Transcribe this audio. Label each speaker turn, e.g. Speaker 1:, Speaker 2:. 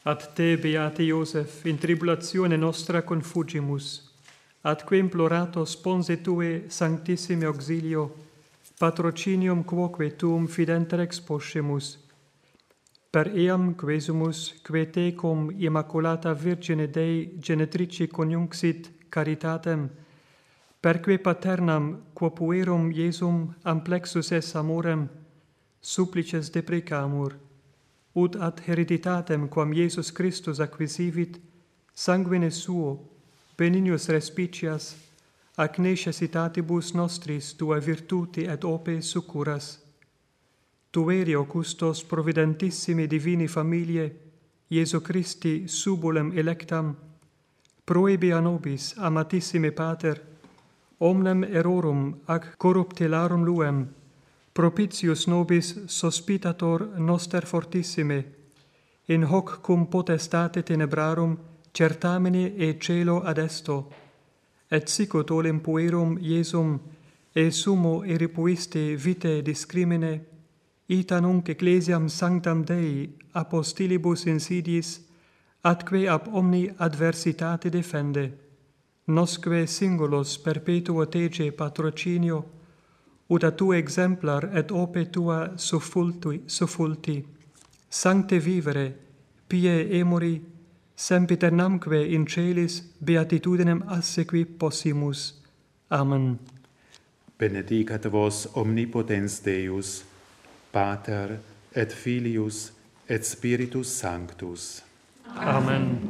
Speaker 1: Ad te, beate Iosef, in tribulatione nostra confugimus, atque implorato sponse tue sanctissime auxilio, patrocinium quoque tuum fidenter exposcemus, per eam quesumus, que te cum Immaculata Virgine Dei genetrici coniunxit caritatem, perque paternam quo puerum Iesum amplexus es amorem, supplices deprecamur, ut ad hereditatem quam Iesus Christus acquisivit, sanguine suo, benignos respicias, ac necessitatibus nostris tua virtute et ope succuras. Tuerio custos providentissimi divini familie, Iesu Christi subulem electam, proebia nobis, amatissime Pater, omnem errorum ac corruptelarum luem, propitius nobis sospitator noster fortissime, in hoc cum potestate tenebrarum certamine e celo adesto, et sicut olem puerum Iesum e sumo eripuiste vitae discrimine, ita nunc ecclesiam sanctam Dei apostilibus insidiis, atque ab omni adversitate defende, nosque singulos perpetuo tege patrocinio, ut a tu exemplar et ope tua suffulti, sancte vivere, pie emori, sempiternamque in celis beatitudinem assequi possimus. Amen.
Speaker 2: Benedicat vos omnipotens Deus, Pater et Filius et Spiritus Sanctus.
Speaker 1: Amen.